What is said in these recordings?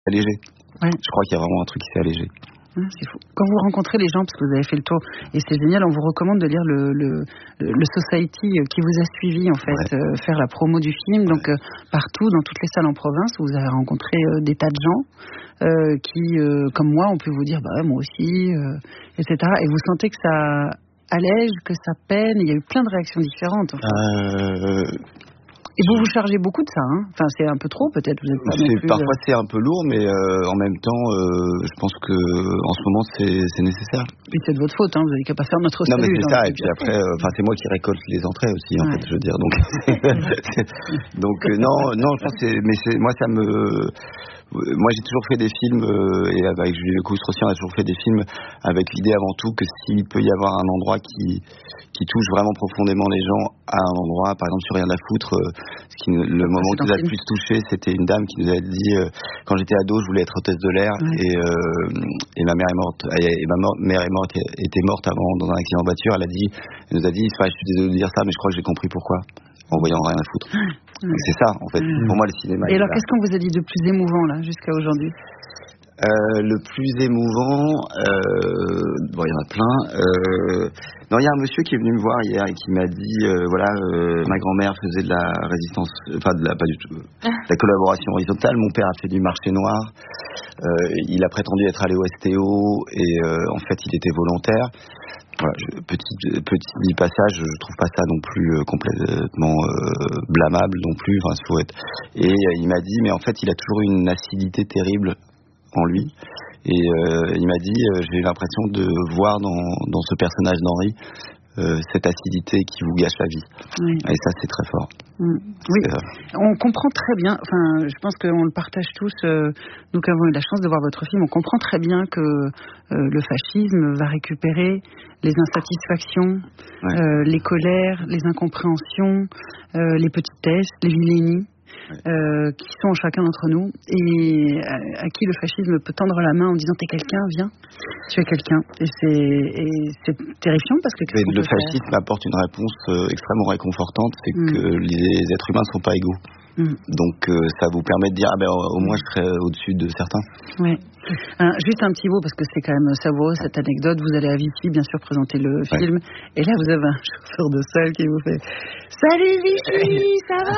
allégé. Ouais. Je crois qu'il y a vraiment un truc qui s'est allégé. C'est fou. Quand vous rencontrez les gens, parce que vous avez fait le tour, et c'est génial, on vous recommande de lire le Society qui vous a suivi, en fait, faire la promo du film. Donc, partout, dans toutes les salles en province, où vous avez rencontré des tas de gens qui, comme moi, ont pu vous dire, moi aussi, etc. Et vous sentez que ça allège, que ça peine. Il y a eu plein de réactions différentes. Et vous chargez beaucoup de ça, hein. Enfin, c'est un peu trop, peut-être. Vous êtes pas non plus, parfois, c'est un peu lourd, mais en même temps, je pense que en ce moment, c'est nécessaire. Puis c'est de votre faute, hein. Vous n'avez qu'à pas faire notre salut. Non, mais c'est ça. Et puis après, c'est moi qui récolte les entrées aussi, en fait, je veux dire. Donc, non, je pense que moi, ça me. Moi, j'ai toujours fait des films, et avec Julie Lecoustre aussi, on a toujours fait des films avec l'idée avant tout que s'il peut y avoir un endroit qui touche vraiment profondément les gens à un endroit, par exemple sur Rien à foutre, le moment qui nous a le plus touché, c'était une dame qui nous a dit quand j'étais ado, je voulais être hôtesse de l'air, et ma mère est morte, et ma mère était morte avant dans un accident de voiture. Elle nous a dit, je suis désolé de dire ça, mais je crois que j'ai compris pourquoi, en voyant Rien à foutre. C'est ça, en fait. Pour moi, le cinéma. Et alors, qu'est-ce qu'on vous a dit de plus émouvant, là, jusqu'à aujourd'hui? Le plus émouvant, il y en a plein. Non, il y a un monsieur qui est venu me voir hier et qui m'a dit, ma grand-mère faisait de la résistance, pas du tout, de la collaboration horizontale. Mon père a fait du marché noir. Il a prétendu être allé au STO et en fait, il était volontaire. Voilà, petit passage, je trouve pas ça non plus complètement blâmable non plus. Et il m'a dit, mais en fait, il a toujours eu une acidité terrible en lui. Et il m'a dit, j'ai eu l'impression de voir dans ce personnage d'Henri cette acidité qui vous gâche la vie. Oui. Et ça, c'est très fort. Oui, on comprend très bien, je pense qu'on le partage tous, nous qui avons eu la chance de voir votre film, on comprend très bien que le fascisme va récupérer les insatisfactions, les colères, les incompréhensions, les petitesses, les vilainies. Qui sont en chacun d'entre nous et à qui le fascisme peut tendre la main en disant t'es quelqu'un, viens, tu es quelqu'un, et c'est terrifiant parce que le fascisme apporte une réponse extrêmement réconfortante, c'est que les êtres humains ne sont pas égaux. Donc ça vous permet de dire au moins je serai au-dessus de certains. Oui. Juste un petit mot parce que c'est quand même savoureux cette anecdote. Vous allez à Vichy bien sûr présenter le film et là vous avez un chauffeur de salle qui vous fait salut Vichy, ça va?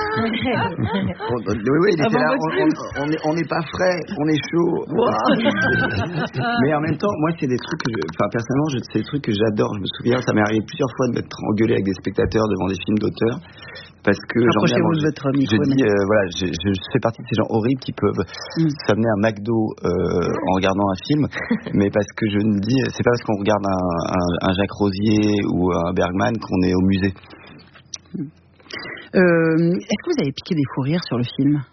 Oui, il était là. On n'est pas frais, on est chaud. Mais en même temps, moi c'est des trucs personnellement c'est des trucs que j'adore. Je me souviens, ça m'est arrivé plusieurs fois de m'être engueulé avec des spectateurs devant des films d'auteurs. Parce que approchez-vous de votre micro. Je dis, je fais partie de ces gens horribles qui peuvent s'amener un McDo en regardant un film, mais parce que je me dis, c'est pas parce qu'on regarde un Jacques Rosier ou un Bergman qu'on est au musée. Est-ce que vous avez piqué des fous rires sur le film?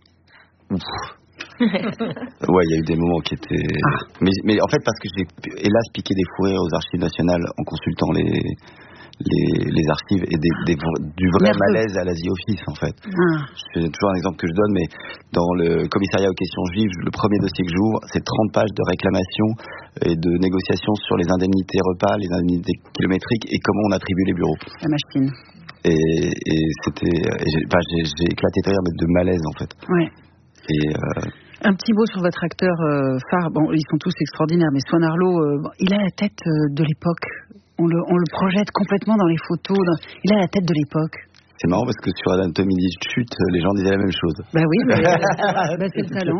Il y a eu des moments qui étaient... Mais en fait, parce que j'ai hélas piqué des fous rires aux Archives nationales en consultant les archives et du vrai malaise à l'Asie Office en fait. C'est toujours un exemple que je donne, mais dans le commissariat aux questions juives, le premier dossier que j'ouvre, c'est 30 pages de réclamations et de négociations sur les indemnités repas, les indemnités kilométriques et comment on attribue les bureaux. La machine. Et j'ai éclaté de rire, mais de malaise en fait. Ouais. Et un petit mot sur votre acteur phare. Bon, ils sont tous extraordinaires, mais Swan Arlo, il a la tête de l'époque. On le projette complètement dans les photos. Il a la tête de l'époque. C'est marrant parce que sur Anatomie d'une chute, les gens disaient la même chose. Oui, c'est le talent.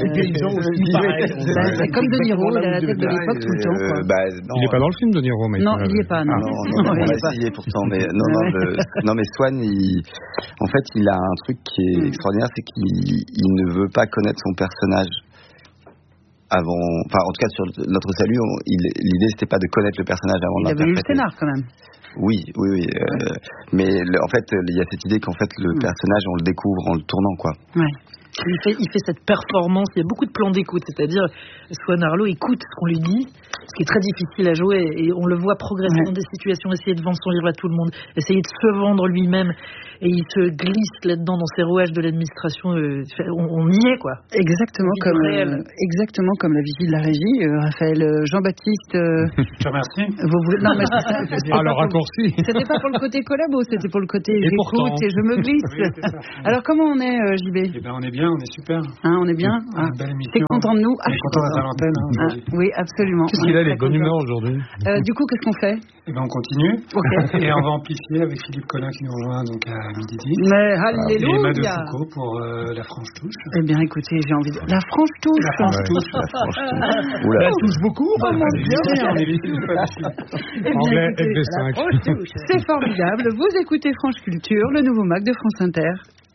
C'est comme De Niro, il a la tête de l'époque tout le temps. Il n'est pas dans le film, De Niro, mais non, il n'y est pas. Non, on va essayer pourtant, mais non, mais Swan, en fait, il a un truc qui est extraordinaire, c'est qu'il ne veut pas connaître son personnage. En tout cas sur Notre Salut, l'idée c'était pas de connaître le personnage avant de l'interpréter. Il avait lu le scénar quand même. Oui. Mais en fait, il y a cette idée qu'en fait le personnage on le découvre en le tournant quoi. Ouais. Il fait cette performance, il y a beaucoup de plans d'écoute, c'est-à-dire Swan Arlo écoute ce qu'on lui dit, ce qui est très difficile à jouer, et on le voit progresser dans des situations, essayer de vendre son livre à tout le monde, essayer de se vendre lui-même, et il se glisse là-dedans dans ces rouages de l'administration, on y est quoi. Exactement comme la visite de la régie, Raphaël Jean-Baptiste. Je te remercie. Vous voulez... Non, mais le raccourci. C'était pas pour le côté collabo, c'était pour le côté j'écoute et je me glisse. Alors comment on est, JB? On est bien. bien, on est super. On est bien. Belle émission. T'es content de nous? On est content d'être à l'antenne. Oui, absolument. Qu'est-ce qu'il a, les bonne humeur aujourd'hui? Du coup, qu'est-ce qu'on fait? Eh bien, on continue. Okay. Et on va amplifier avec Philippe Collin qui nous rejoint donc à midi 10. Mais alléluia! Et Emma de Foucault pour la franche touche. Eh bien, écoutez, j'ai envie de... La franche touche! La franche touche. Oula. Elle touche beaucoup. Oh mon Dieu! On est ici ou pas ici? Anglais LV5. C'est formidable. Vous écoutez France Culture, le nouveau Mac de France Inter.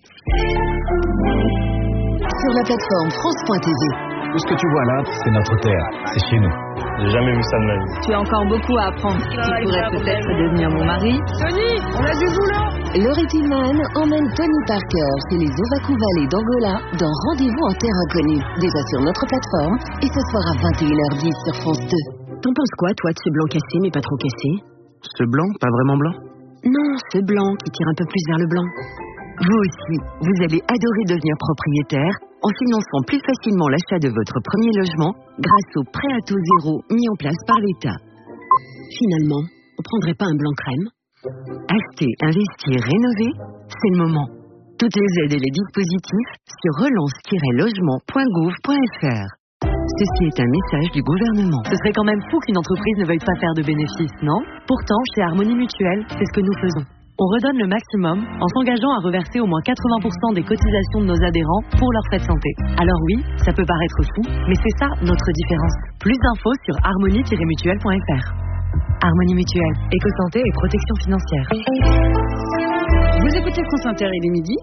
Sur la plateforme France.tv. Tout ce que tu vois là, c'est notre terre, c'est chez nous. J'ai jamais vu ça de ma vie. Tu as encore beaucoup à apprendre. Tu pourrais peut-être devenir mon mari. Tony, on a du boulot! Laurie Tillman emmène Tony Parker chez les Ovaku Valley d'Angola dans Rendez-vous en terre inconnue. Déjà sur notre plateforme et ce soir à 21h10 sur France 2. T'en penses quoi, toi, de ce blanc cassé, mais pas trop cassé? Ce blanc, pas vraiment blanc? Non, ce blanc qui tire un peu plus vers le blanc. Vous aussi, vous allez adorer devenir propriétaire en finançant plus facilement l'achat de votre premier logement grâce au prêt à taux zéro mis en place par l'État. Finalement, on prendrait pas un blanc crème? Acheter, investir, rénover, c'est le moment. Toutes les aides et les dispositifs sur relance-logement.gouv.fr. Ceci est un message du gouvernement. Ce serait quand même fou qu'une entreprise ne veuille pas faire de bénéfices, non? Pourtant, chez Harmonie Mutuelle, c'est ce que nous faisons. On redonne le maximum en s'engageant à reverser au moins 80% des cotisations de nos adhérents pour leurs frais de santé. Alors oui, ça peut paraître fou, mais c'est ça notre différence. Plus d'infos sur harmonie-mutuelle.fr. Harmonie Mutuelle, éco-santé et protection financière. Vous écoutez France Inter, il est midi.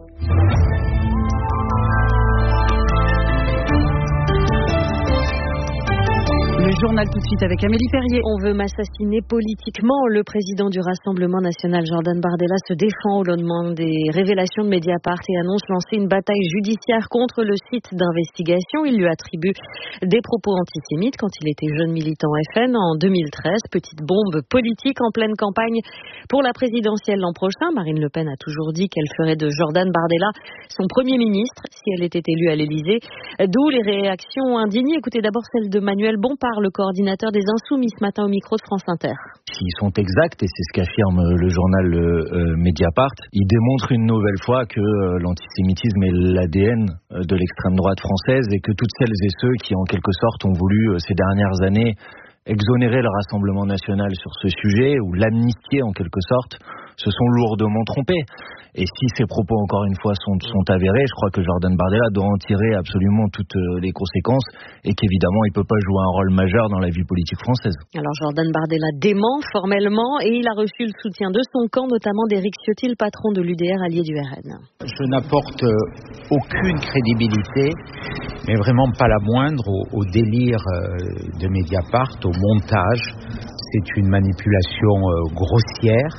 Le journal tout de suite avec Amélie Perrier. On veut m'assassiner politiquement. Le président du Rassemblement national, Jordan Bardella, se défend au lendemain des révélations de Mediapart et annonce lancer une bataille judiciaire contre le site d'investigation. Il lui attribue des propos antisémites quand il était jeune militant FN en 2013. Petite bombe politique en pleine campagne pour la présidentielle l'an prochain. Marine Le Pen a toujours dit qu'elle ferait de Jordan Bardella son premier ministre si elle était élue à l'Élysée. D'où les réactions indignées. Écoutez d'abord celle de Manuel Bompard, le coordinateur des Insoumis ce matin au micro de France Inter. S'ils sont exacts, et c'est ce qu'affirme le journal Mediapart, ils démontrent une nouvelle fois que l'antisémitisme est l'ADN de l'extrême droite française et que toutes celles et ceux qui en quelque sorte ont voulu ces dernières années exonérer le Rassemblement national sur ce sujet ou l'amnistier en quelque sorte se sont lourdement trompés. Et si ces propos, encore une fois, sont avérés, je crois que Jordan Bardella doit en tirer absolument toutes les conséquences et qu'évidemment, il ne peut pas jouer un rôle majeur dans la vie politique française. Alors, Jordan Bardella dément formellement et il a reçu le soutien de son camp, notamment d'Éric Ciotti, le patron de l'UDR, allié du RN. Je n'apporte aucune crédibilité, mais vraiment pas la moindre, au délire de Mediapart, au montage. C'est une manipulation grossière,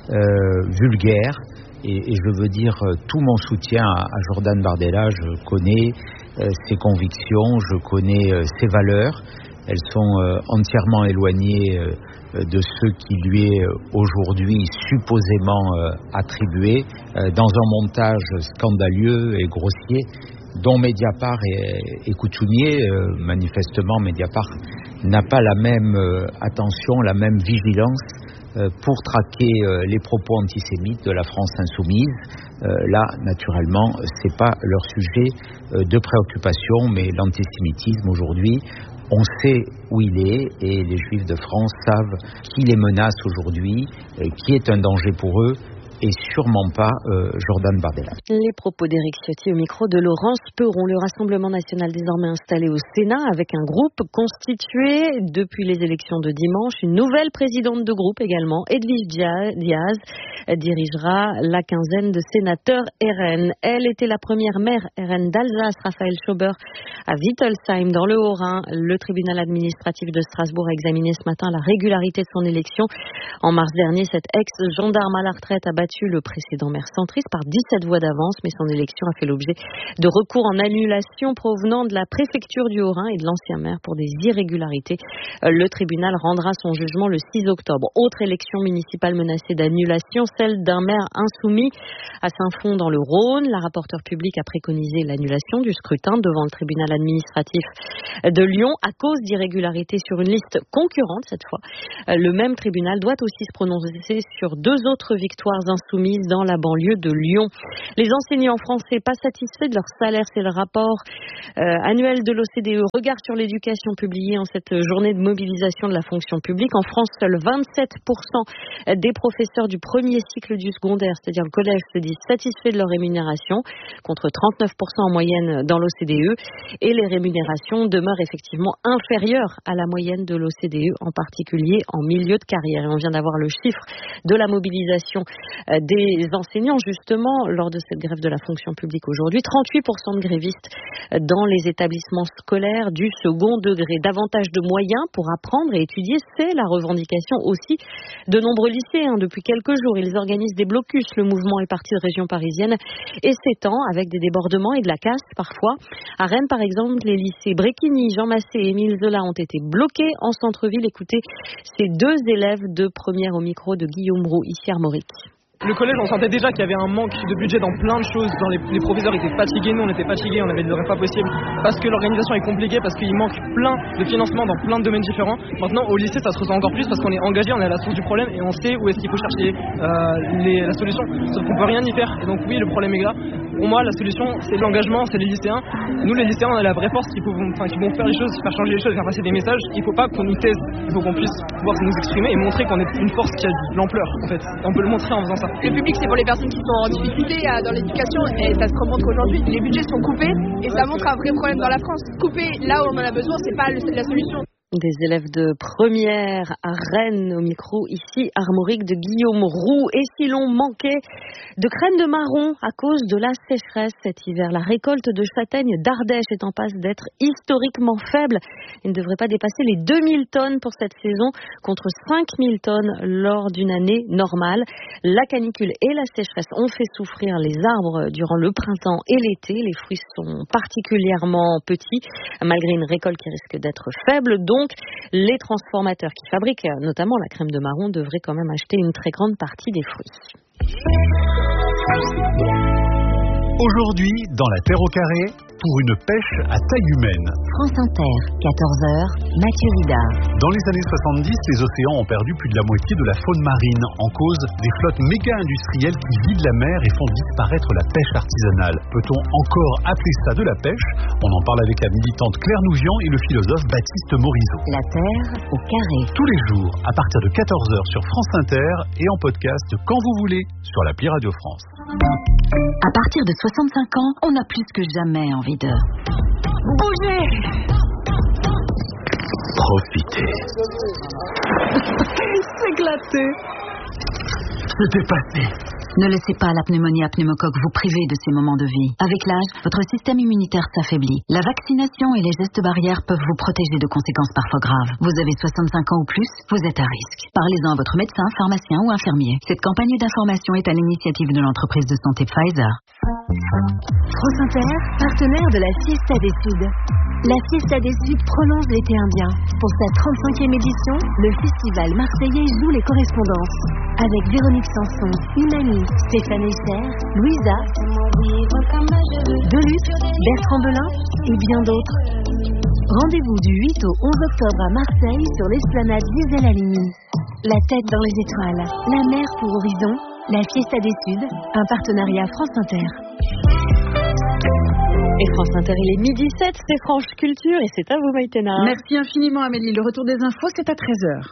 vulgaire. Et je veux dire tout mon soutien à Jordan Bardella. Je connais ses convictions, je connais ses valeurs. Elles sont entièrement éloignées de ce qui lui est aujourd'hui supposément attribué dans un montage scandaleux et grossier dont Mediapart est coutumier. Manifestement, Mediapart n'a pas la même attention, la même vigilance pour traquer les propos antisémites de la France insoumise. Là, naturellement, c'est pas leur sujet de préoccupation, mais l'antisémitisme aujourd'hui, on sait où il est et les Juifs de France savent qui les menace aujourd'hui, qui est un danger pour eux. Et sûrement pas Jordan Bardella. Les propos d'Éric Ciotti au micro de Laurence Perron. Le Rassemblement national désormais installé au Sénat avec un groupe constitué depuis les élections de dimanche. Une nouvelle présidente de groupe également, Edwige Diaz, dirigera la quinzaine de sénateurs RN. Elle était la première maire RN d'Alsace, Raphaël Schober, à Wittelsheim dans le Haut-Rhin. Le tribunal administratif de Strasbourg a examiné ce matin la régularité de son élection. En mars dernier, cette ex-gendarme à la retraite a battu le précédent maire centriste par 17 voix d'avance, mais son élection a fait l'objet de recours en annulation provenant de la préfecture du Haut-Rhin et de l'ancien maire pour des irrégularités. Le tribunal rendra son jugement le 6 octobre. Autre élection municipale menacée d'annulation, celle d'un maire insoumis à Saint-Fond dans le Rhône. La rapporteure publique a préconisé l'annulation du scrutin devant le tribunal administratif de Lyon à cause d'irrégularités sur une liste concurrente cette fois. Le même tribunal doit aussi se prononcer sur 2 autres victoires insoumises dans la banlieue de Lyon. Les enseignants français pas satisfaits de leur salaire, c'est le rapport annuel de l'OCDE. Regard sur l'éducation publié en cette journée de mobilisation de la fonction publique. En France, seuls 27% des professeurs du premier cycle du secondaire, c'est-à-dire le collège, se disent satisfaits de leur rémunération, contre 39% en moyenne dans l'OCDE. Et les rémunérations demeurent effectivement inférieures à la moyenne de l'OCDE, en particulier en milieu de carrière. Et on vient d'avoir le chiffre de la mobilisation des enseignants, justement, lors de cette grève de la fonction publique aujourd'hui. 38% de grévistes dans les établissements scolaires du second degré. Davantage de moyens pour apprendre et étudier, c'est la revendication aussi de nombreux lycées. Depuis quelques jours, ils organisent des blocus. Le mouvement est parti de région parisienne et s'étend avec des débordements et de la casse parfois. À Rennes, par exemple, les lycées Bréquigny, Jean Massé et Émile Zola ont été bloqués en centre-ville. Écoutez ces 2 élèves de première au micro de Guillaume Roux, ici Armorique. Le collège, on sentait déjà qu'il y avait un manque de budget dans plein de choses. Les professeurs étaient fatigués, nous on était fatigués, on avait des horaires pas possibles. Parce que l'organisation est compliquée, parce qu'il manque plein de financement dans plein de domaines différents. Maintenant, au lycée, ça se ressent encore plus parce qu'on est engagé, on est à la source du problème et on sait où est-ce qu'il faut chercher la solution. Sauf qu'on peut rien y faire. Et donc oui, le problème est là. Pour moi, la solution, c'est l'engagement, c'est les lycéens. Nous, les lycéens, on a la vraie force qui vont faire les choses, faire changer les choses, faire passer des messages. Il faut pas qu'on nous taise, il faut qu'on puisse pouvoir nous exprimer et montrer qu'on est une force qui a de l'ampleur, en fait. Et on peut le montrer en faisant ça. Le public, c'est pour les personnes qui sont en difficulté dans l'éducation et ça se remontre qu'aujourd'hui, les budgets sont coupés et ça montre un vrai problème dans la France. Couper là où on en a besoin, c'est pas la solution. Des élèves de première à Rennes, au micro ici Armorique de Guillaume Roux. Et si l'on manquait de graines de marron à cause de la sécheresse cet hiver, la récolte de châtaignes d'Ardèche est en passe d'être historiquement faible. Il ne devrait pas dépasser les 2000 tonnes pour cette saison contre 5000 tonnes lors d'une année normale. La canicule et la sécheresse ont fait souffrir les arbres durant le printemps et l'été. Les fruits sont particulièrement petits malgré une récolte qui risque d'être faible. Donc, les transformateurs qui fabriquent notamment la crème de marron devraient quand même acheter une très grande partie des fruits. Aujourd'hui, dans la Terre au carré, pour une pêche à taille humaine. France Inter, 14h, Mathieu Vidard. Dans les années 70, les océans ont perdu plus de la moitié de la faune marine, en cause des flottes méga-industrielles qui vident la mer et font disparaître la pêche artisanale. Peut-on encore appeler ça de la pêche? On en parle avec la militante Claire Nougian et le philosophe Baptiste Morisot. La Terre au carré. Tous les jours, à partir de 14h sur France Inter et en podcast quand vous voulez, sur l'appli Radio France. À partir de 65 ans, on a plus que jamais envie de bouger. Profitez. S'éclater. Se dépasser. Ne laissez pas la pneumonie à pneumocoque vous priver de ces moments de vie. Avec l'âge, votre système immunitaire s'affaiblit. La vaccination et les gestes barrières peuvent vous protéger de conséquences parfois graves. Vous avez 65 ans ou plus, vous êtes à risque. Parlez-en à votre médecin, pharmacien ou infirmier. Cette campagne d'information est à l'initiative de l'entreprise de santé Pfizer. France Inter, partenaire de la Fiesta des Suds. La Fiesta des Suds prolonge l'été indien. Pour sa 35e édition, le festival marseillais joue les correspondances. Avec Véronique Sanson, Imani, Stéphane Esser, Louisa, Deluxe, Bertrand Belin et bien d'autres. Rendez-vous du 8 au 11 octobre à Marseille sur l'esplanade Gisèle Halimi. La tête dans les étoiles, la mer pour horizon, la Fiesta des Suds, un partenariat France Inter. Et France Inter, il est 12h07, c'est Franche Culture et c'est à vous Maïtena. Merci infiniment Amélie. Le retour des infos, c'est à 13h.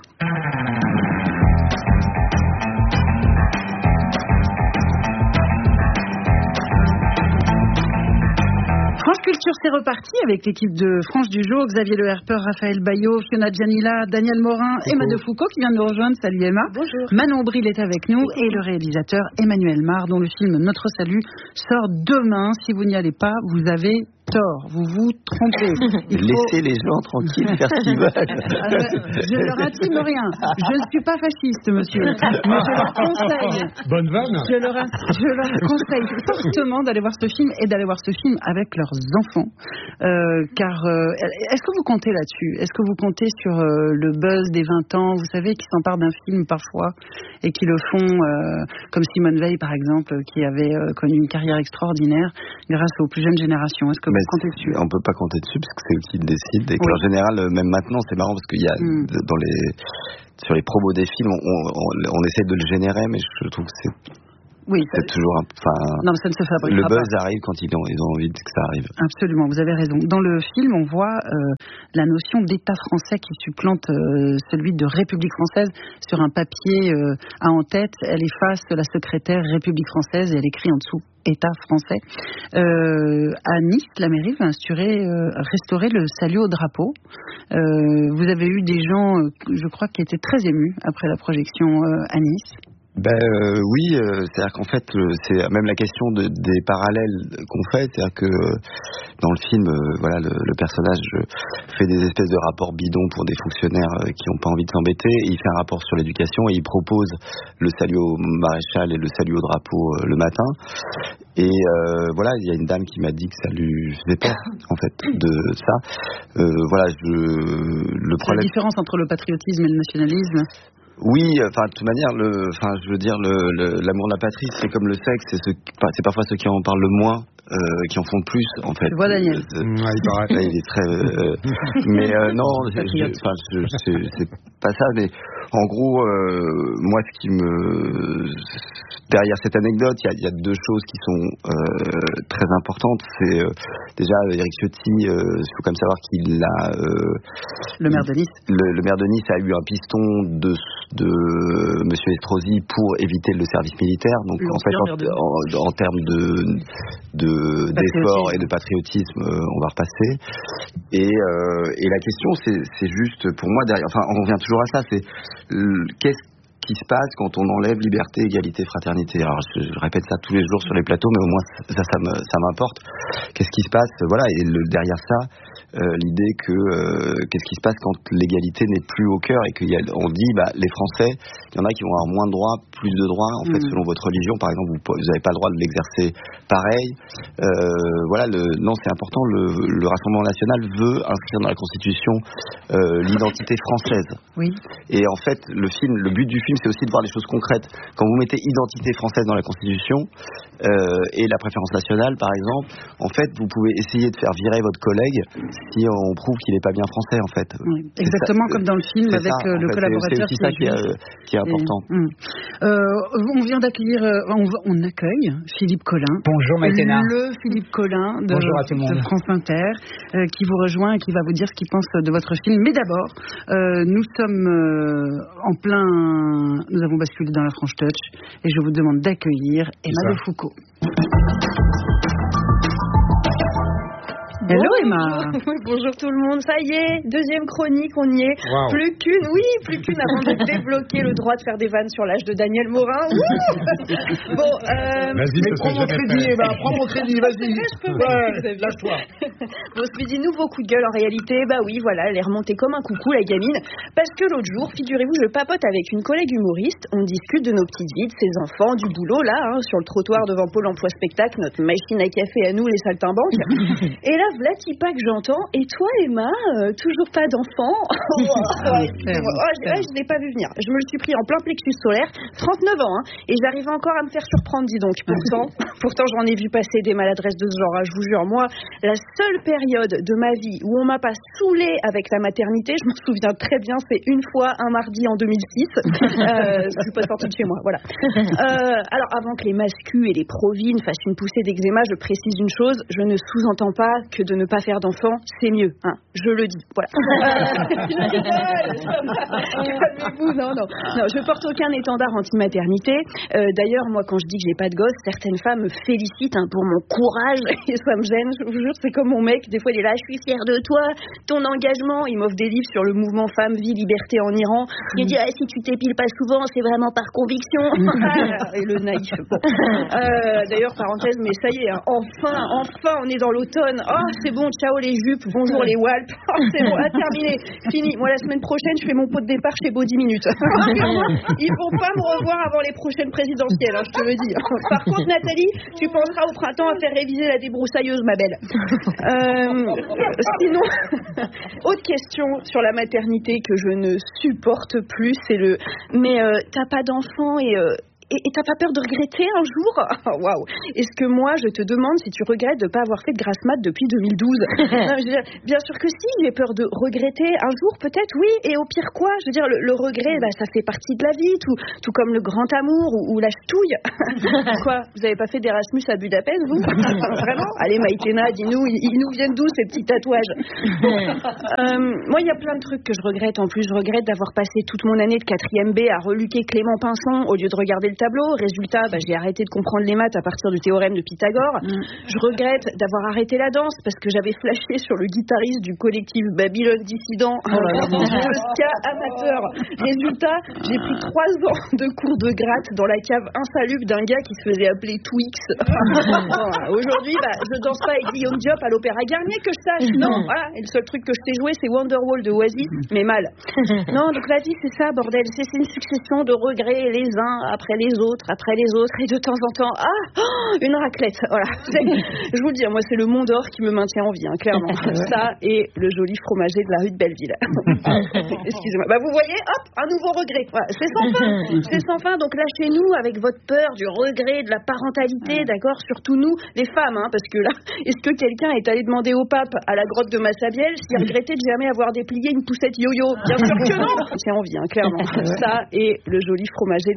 France Culture, c'est reparti avec l'équipe de Franche du jour, Xavier Le Herpeur, Raphaël Bayot, Fiona Gianilla, Daniel Morin, Emma De Foucault qui vient de nous rejoindre. Salut Emma. Bonjour. Manon Bril est avec nous et le réalisateur Emmanuel Mar, dont le film Notre Salut sort demain. Si vous n'y allez pas, vous avez tort, vous vous trompez. Laissez les gens tranquilles faire ce qu'ils veulent. Je ne leur intime rien. Je ne suis pas fasciste, monsieur. Mais je leur conseille. Bonne vanne. Je leur conseille fortement d'aller voir ce film et d'aller voir ce film avec leurs enfants. Car est-ce que vous comptez là-dessus? Est-ce que vous comptez sur le buzz des 20 ans, vous savez, qui s'emparent d'un film parfois et qui le font comme Simone Veil, par exemple, qui avait connu une carrière extraordinaire grâce aux plus jeunes générations? Est-ce que compter dessus. On peut pas compter dessus parce que c'est eux qui le décident et qu'en général, même maintenant, c'est marrant parce qu'il y a sur les promos des films, on essaie de le générer, mais je trouve que c'est toujours non, mais ça ne se fabriquera le buzz pas. arrive quand ils ont envie que ça arrive. Absolument, vous avez raison. Dans le film, on voit la notion d'État français qui supplante celui de République française. Sur un papier en tête, elle efface la secrétaire République française et elle écrit en dessous État français. À Nice, la mairie va restaurer le salut au drapeau. Vous avez eu des gens, je crois, qui étaient très émus après la projection à Nice. Oui, c'est-à-dire qu'en fait, c'est même la question des parallèles qu'on fait, c'est-à-dire que dans le film, le personnage fait des espèces de rapports bidons pour des fonctionnaires qui n'ont pas envie de s'embêter, et il fait un rapport sur l'éducation et il propose le salut au maréchal et le salut au drapeau le matin. Et il y a une dame qui m'a dit que ça lui faisait peur, en fait, de ça. Le problème. La différence entre le patriotisme et le nationalisme. Oui, de toute manière, je veux dire, l'amour de la patrie, c'est comme le sexe, c'est parfois ceux qui en parlent le moins, qui en font le plus, en fait. Voilà, Daniel. Il est très. Mais non, c'est pas ça. Mais en gros, moi, ce qui derrière cette anecdote, il y a deux choses qui sont très importantes. C'est déjà Éric Ciotti, il faut quand même savoir qu'il a. Le maire de Nice. Le maire de Nice a eu un piston de Monsieur Estrosi pour éviter le service militaire. Donc en fait, en termes d'efforts et de patriotisme, on va repasser. Et la question, c'est juste pour moi derrière. On revient toujours à ça. C'est qu'est-ce qui se passe quand on enlève liberté, égalité, fraternité. Alors je répète ça tous les jours sur les plateaux, mais au moins ça m'importe. Qu'est-ce qui se passe, et derrière ça, l'idée que qu'est-ce qui se passe quand l'égalité n'est plus au cœur et qu'on dit les Français, il y en a qui vont avoir moins de droits, plus de droits, en fait, selon votre religion, par exemple, vous n'avez pas le droit de l'exercer pareil. Non, c'est important. Le Rassemblement national veut inscrire dans la Constitution l'identité française. Oui. Et en fait, le but du film, c'est aussi de voir des choses concrètes. Quand vous mettez identité française dans la Constitution et la préférence nationale, par exemple, en fait, vous pouvez essayer de faire virer votre collègue si on prouve qu'il n'est pas bien français, en fait. Oui, exactement comme dans le film avec le collaborateur. C'est aussi ça qui est important. On vient d'accueillir, on accueille Philippe Collin. Bonjour Maïtena. Le Philippe Collin de France Inter, qui vous rejoint et qui va vous dire ce qu'il pense de votre film. Mais d'abord, nous sommes nous avons basculé dans la French Touch et je vous demande d'accueillir Emma de Foucault. Hello Emma. Bonjour tout le monde, ça y est, deuxième chronique, on y est. Wow. Plus qu'une avant de débloquer le droit de faire des vannes sur l'âge de Daniel Morin. Bon, vas-y, prends mon crédit, Emma, vas-y. Je peux pas, lâche-toi. Bon, ce midi, nouveau coup de gueule en réalité. Elle est remontée comme un coucou la gamine. Parce que l'autre jour, figurez-vous, je papote avec une collègue humoriste, on discute de nos petites vies, de ses enfants, du boulot là, sur le trottoir devant Pôle emploi spectacle, notre machine à café à nous, les saltimbanques. Et là, voilà Kipa que j'entends. Et toi, Emma, toujours pas d'enfant? Je l'ai pas vu venir. Je me le suis pris en plein plexus solaire, 39 ans, et j'arrive encore à me faire surprendre, dis donc. Pourtant, j'en ai vu passer des maladresses de ce genre. Je vous jure, moi, la seule période de ma vie où on m'a pas saoulée avec la maternité, je m'en souviens très bien, c'est une fois un mardi en 2006. Je suis pas sortie de chez moi, voilà. Alors, avant que les mascus et les provines fassent une poussée d'eczéma, je précise une chose, je ne sous-entends pas que de ne pas faire d'enfants, c'est mieux, je le dis, voilà. Calmez-vous, non, je porte aucun étendard anti-maternité. D'ailleurs, moi, quand je dis que j'ai pas de gosse, certaines femmes me félicitent pour mon courage, et ça me gêne, je vous jure, c'est comme mon mec, des fois il est là, je suis fière de toi, ton engagement, il m'offre des livres sur le mouvement Femmes, Vie, Liberté en Iran, il dit, si tu t'épiles pas souvent, c'est vraiment par conviction. Et le naïf, bon. D'ailleurs, parenthèse, mais ça y est, enfin, on est dans l'automne. Oh, c'est bon, ciao les jupes, bonjour les walpes. Oh, c'est bon, terminé, fini. Moi, la semaine prochaine, je fais mon pot de départ chez Body Minute. Ils vont pas me revoir avant les prochaines présidentielles, je te le dis. Par contre, Nathalie, tu penseras au printemps à faire réviser la débroussailleuse, ma belle. Sinon, autre question sur la maternité que je ne supporte plus, c'est mais t'as pas d'enfant Et t'as pas peur de regretter un jour? Waouh. Est-ce que moi, je te demande si tu regrettes de pas avoir fait de grasse mat depuis 2012? Non, je veux dire, bien sûr que si, j'ai peur de regretter un jour, peut-être, oui. Et au pire quoi? Je veux dire, le regret, ça fait partie de la vie, tout comme le grand amour ou la ch'touille. Quoi? Vous avez pas fait d'Erasmus à Budapest, vous? Vraiment? Allez, Maïtena, dis-nous, ils nous viennent d'où ces petits tatouages? Moi, il y a plein de trucs que je regrette. En plus, je regrette d'avoir passé toute mon année de 4e B à reluquer Clément Pinson au lieu de regarder le tableau. Résultat, j'ai arrêté de comprendre les maths à partir du théorème de Pythagore. Je regrette d'avoir arrêté la danse parce que j'avais flashé sur le guitariste du collectif Babylone Dissident, un ska amateur. Résultat, j'ai pris 3 ans de cours de gratte dans la cave insalubre d'un gars qui se faisait appeler Twix. Aujourd'hui, je danse pas avec Guillaume Diop à l'Opéra Garnier, que je sache. Non, voilà. Et le seul truc que je sais jouer, c'est Wonderwall de Oasis, mais mal. Non, donc la vie, c'est ça, bordel. C'est une succession de regrets les uns après les autres, et de temps en temps, une raclette. Voilà. Je vous le dis, moi, c'est le Mont d'Or qui me maintient en vie, clairement. Ça et le joli fromager de la rue de Belleville. Excusez-moi. Vous voyez, hop, un nouveau regret. Voilà. C'est sans fin. C'est sans fin. Donc lâchez-nous avec votre peur du regret, de la parentalité, d'accord? Surtout nous, les femmes, parce que là, est-ce que quelqu'un est allé demander au pape à la grotte de Massabielle s'il regrettait de jamais avoir déplié une poussette yo-yo? Bien sûr que non. C'est en vie, clairement. Ça et le joli fromager